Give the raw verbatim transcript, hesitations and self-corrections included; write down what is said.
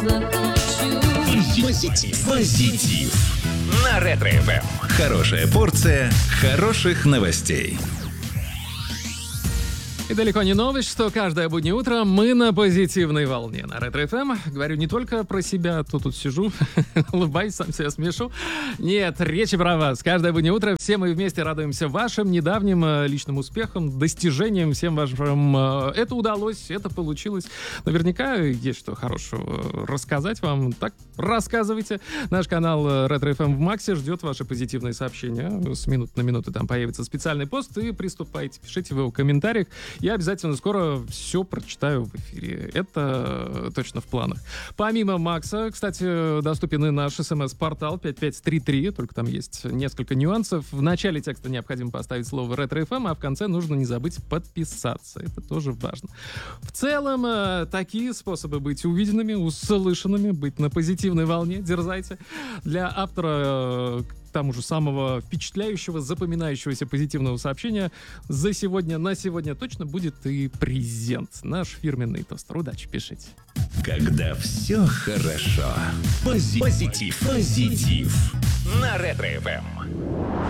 Позитив. Позитив. На Ретро эф эм. Хорошая порция хороших новостей. И далеко не новость, что каждое буднее утро мы на позитивной волне. На Ретро эф эм говорю не только про себя, то тут сижу, улыбаюсь, сам себя смешу. Нет, речь про вас. Каждое буднее утро все мы вместе радуемся вашим недавним э, личным успехам, достижениям, всем вашим. Э, это удалось, это получилось. Наверняка есть что хорошего рассказать вам. Так, рассказывайте. Наш канал Ретро эф эм в Максе ждет ваши позитивные сообщения. С минуты на минуту там появится специальный пост, и приступайте, пишите в его комментариях. Я обязательно скоро все прочитаю в эфире. Это точно в планах. Помимо Макса, кстати, доступен и наш смс-портал пять пять три три, только там есть несколько нюансов. В начале текста необходимо поставить слово Ретро эф эм, а в конце нужно не забыть подписаться. Это тоже важно. В целом, такие способы быть увиденными, услышанными, быть на позитивной волне. Дерзайте. Для автора тому же самого впечатляющего, запоминающегося позитивного сообщения за сегодня, на сегодня точно будет и презент. Наш фирменный тостер. Удачи, пишите. Когда все хорошо. Позитив. Позитив. Позитив. На Ретро эф эм.